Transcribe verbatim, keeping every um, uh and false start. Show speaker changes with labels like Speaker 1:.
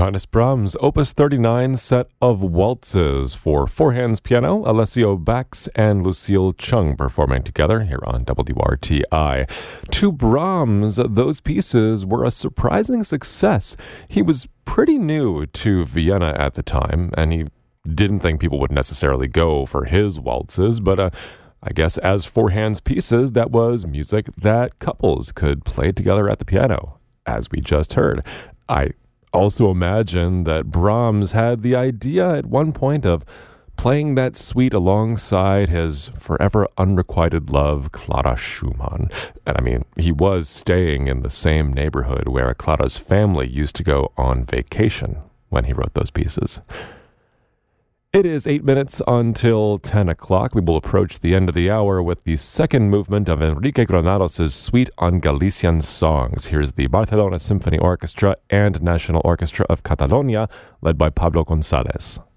Speaker 1: Johannes Brahms, Opus thirty-nine, set of waltzes for four hands piano, Alessio Bax and Lucille Chung performing together here on W R T I. To Brahms, those pieces were a surprising success. He was pretty new to Vienna at the time, and he didn't think people would necessarily go for his waltzes, but uh, I guess as four hands pieces, that was music that couples could play together at the piano, as we just heard. I also imagine that Brahms had the idea at one point of playing that suite alongside his forever unrequited love, Clara Schumann. And I mean, he was staying in the same neighborhood where Clara's family used to go on vacation when he wrote those pieces. It is eight minutes until ten o'clock. We will approach the end of the hour with the second movement of Enrique Granados' Suite on Galician Songs. Here's the Barcelona Symphony Orchestra and National Orchestra of Catalonia, led by Pablo González.